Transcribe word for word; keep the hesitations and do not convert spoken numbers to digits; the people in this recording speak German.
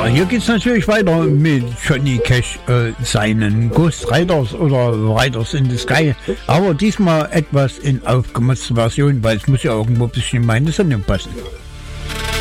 hier geht es natürlich weiter mit Johnny Cash, äh, seinen Ghost Riders oder Riders in the Sky. Aber diesmal etwas in aufgemotzter Version, weil es muss ja irgendwo ein bisschen in meine Sendung passen.